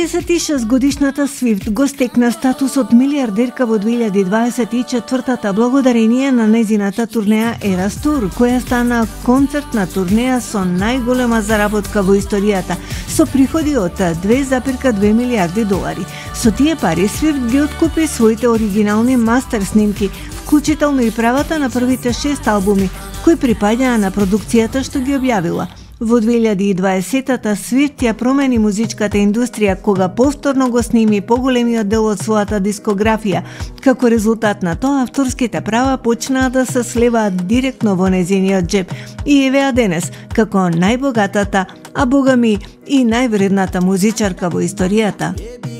56-годишната Свифт го стекна статусот милиардерка во 2024-та благодарение на незината турнеја Eras Tour, која стана концертна турнеја со најголема заработка во историјата, со приходи од $2,2 милиарди. Со тие пари Свифт ги откупи своите оригинални мастер снимки, вклучително и правата на првите 6 албуми, кои припаѓаа на продукцијата што ги објавила. Во 2020-та Свифт ја промени музичката индустрија кога повторно го сними поголемиот дел од својата дискографија. Како резултат на тоа, авторските права почнаа да се слеваат директно во незиниот џеб и евеа денес како најбогатата, а богами и највредната музичарка во историјата.